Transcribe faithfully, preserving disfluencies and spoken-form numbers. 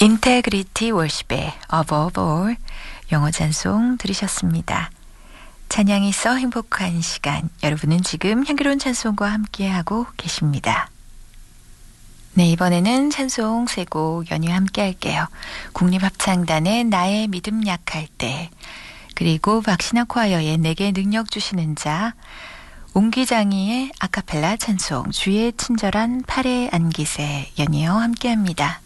인테그리티 월십의 Above All 영어 찬송 들으셨습니다. 찬양이 있어 행복한 시간, 여러분은 지금 향기로운 찬송과 함께하고 계십니다. 네, 이번에는 찬송 세 곡 연이어 함께 할게요. 국립합창단의 나의 믿음 약할 때, 그리고 박신학 콰이어의 내게 능력 주시는 자, 옹기장이의 아카펠라 찬송 주의 친절한 팔에 안기세 연이어 함께합니다.